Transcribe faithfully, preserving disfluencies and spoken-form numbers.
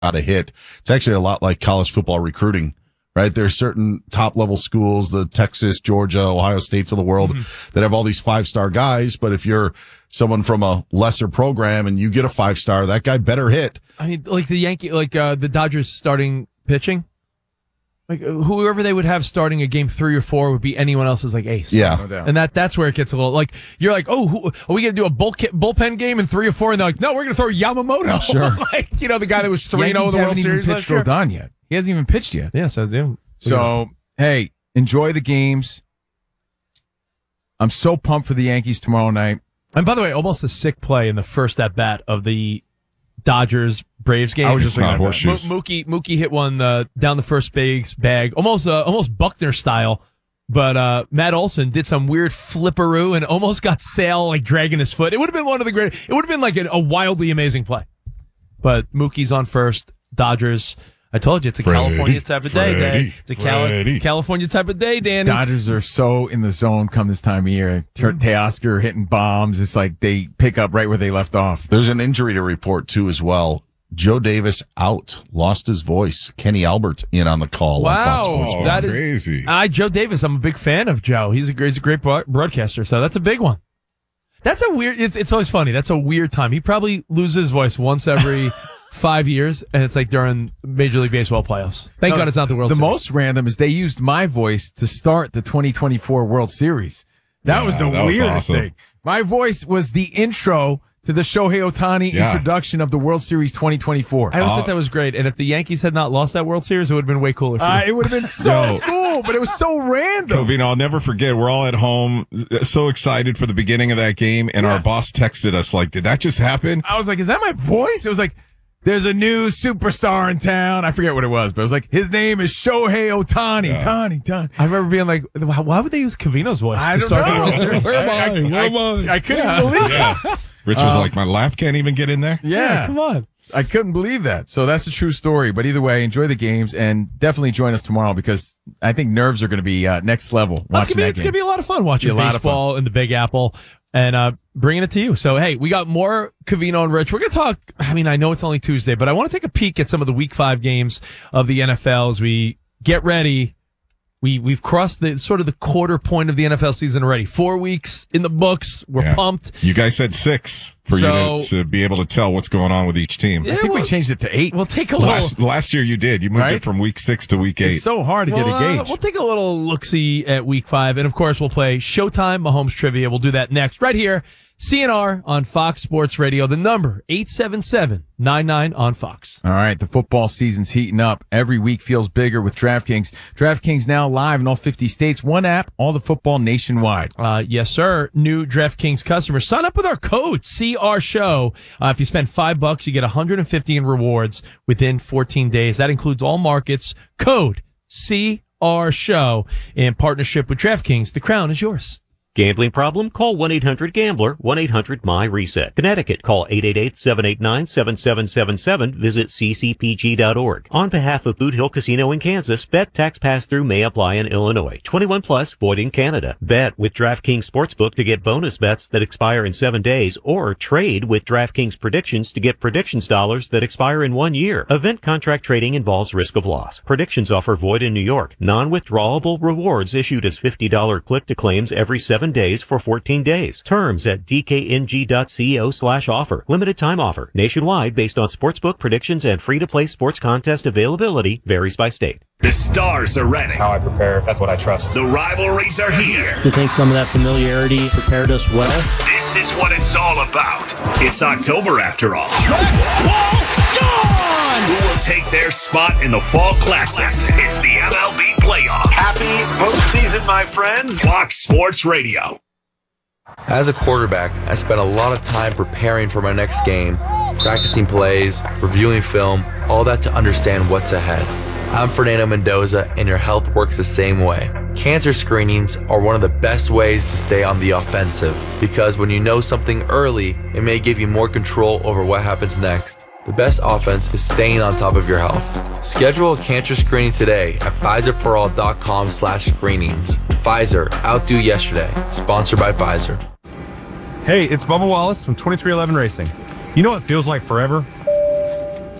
got a hit. It's actually a lot like college football recruiting, right? There's certain top level schools, the Texas, Georgia, Ohio States of the world mm-hmm. that have all these five star guys. But if you're someone from a lesser program and you get a five star, that guy better hit. I mean, like the Yankee, like uh, the Dodgers starting pitching, like whoever they would have starting a game three or four would be anyone else's like ace. Yeah, no doubt. And that that's where it gets a little like you're like, oh, who, are we gonna do a bull, bullpen game in three or four? And they're like, no, we're gonna throw Yamamoto. Sure, like you know the guy that was three zero in the World Series last year. Rodon yet? He hasn't even pitched yet. Yes, I do. So hey, enjoy the games. I'm so pumped for the Yankees tomorrow night. And by the way, almost a sick play in the first at bat of the Dodgers Braves game. I was just not thinking horseshoes. Mo- Mookie Mookie hit one uh, down the first base bag, almost uh, almost Buckner style. But uh, Matt Olson did some weird flipperoo and almost got Sale like dragging his foot. It would have been one of the great. It would have been like a, a wildly amazing play. But Mookie's on first. Dodgers. I told you it's a Freddie, California type of day. Freddie, day. It's a Cali- California type of day, Danny. Dodgers are so in the zone come this time of year. Mm-hmm. Teoscar hitting bombs. It's like they pick up right where they left off. There's an injury to report too as well. Joe Davis out, lost his voice. Kenny Albert in on the call. Wow, on Fox Sports. Oh, that is crazy. I Joe Davis. I'm a big fan of Joe. He's a great, he's a great broadcaster. So that's a big one. That's a weird. It's it's always funny. That's a weird time. He probably loses his voice once every five years, and it's like during Major League Baseball playoffs. Thank no, God it's not the World the Series. The most random is they used my voice to start the twenty twenty-four World Series. That yeah, was the that weirdest was awesome. thing. My voice was the intro to the Shohei Ohtani yeah. introduction of the World Series twenty twenty-four. I always uh, thought that was great. And if the Yankees had not lost that World Series, it would have been way cooler for Uh, you. it would have been so Yo. cool, but it was so random. Covino, I'll never forget. We're all at home, so excited for the beginning of that game, and Yeah. our boss texted us like, "Did that just happen?" I was like, "Is that my voice?" It was like, "There's a new superstar in town." I forget what it was, but it was like, "His name is Shohei Ohtani." Yeah. Tani, Tani. I remember being like, why would they use Covino's voice I to don't start the know. World Series? Where am I? I, Where am I? I couldn't believe it. Yeah. Rich was Um, like, "My laugh can't even get in there." Yeah. Come on. I couldn't believe that. So that's a true story. But either way, enjoy the games and definitely join us tomorrow because I think nerves are going to be uh, next level. Well, it's watching gonna be, that it's game. gonna be a lot of fun watching Be a lot of baseball in the Big Apple and uh, bringing it to you. So hey, we got more Covino and Rich. We're gonna talk. I mean, I know it's only Tuesday, but I want to take a peek at some of the Week Five games of the N F L as we get ready. We we've crossed the sort of the quarter point of the N F L season already. Four weeks in the books. We're Yeah. pumped. You guys said six for So- you to, to be able to tell what's going on with each team. Yeah, I think we'll- we changed it to eight. We'll take a little. Last last year you did. You moved Right? it from week six to week eight. It's so hard to Well, get a uh, gauge. we'll take a little look-see at Week Five, and of course, we'll play Showtime Mahomes Trivia. We'll do that next, right here, C N R on Fox Sports Radio. The number eight seven seven nine nine on Fox. All right, the football season's heating up. Every week feels bigger with DraftKings. DraftKings now live in all fifty states. One app, all the football nationwide. Uh, yes, sir. New DraftKings customers sign up with our code C R Show. Uh, if you spend five bucks, you get one hundred fifty in rewards within fourteen days. That includes all markets. Code C R Show in partnership with DraftKings. The crown is yours. Gambling problem? Call one eight hundred gambler, one eight hundred my reset. Connecticut, call eight eight eight, seven eight nine, seven seven seven seven. Visit c c p g dot org. On behalf of Boot Hill Casino in Kansas, bet tax pass-through may apply in Illinois. twenty-one plus, void in Canada. Bet with DraftKings Sportsbook to get bonus bets that expire in seven days, or trade with DraftKings Predictions to get predictions dollars that expire in one year. Event contract trading involves risk of loss. Predictions offer void in New York. Non-withdrawable rewards issued as fifty dollars click-to-claims every seven days for fourteen days. Terms at d k n g dot co slash offer. Limited time offer. Nationwide based on sportsbook predictions and free-to-play sports contest availability. Varies by state. The stars are ready. How I prepare, that's what I trust. The rivalries are here. I think some of that familiarity prepared us well. This is what it's all about. It's October after all. Track wall gone! Who will take their spot in the Fall Classic? It's the M L B playoff. Happy postseason, my friends. Fox Sports Radio. As a quarterback, I spent a lot of time preparing for my next game, practicing plays, reviewing film, all that to understand what's ahead. I'm Fernando Mendoza, and your health works the same way. Cancer screenings are one of the best ways to stay on the offensive, because when you know something early, it may give you more control over what happens next. The best offense is staying on top of your health. Schedule a cancer screening today at Pfizer for all dot com slash screenings. Pfizer, outdo yesterday. Sponsored by Pfizer. Hey, it's Bubba Wallace from twenty-three eleven Racing. You know what feels like forever?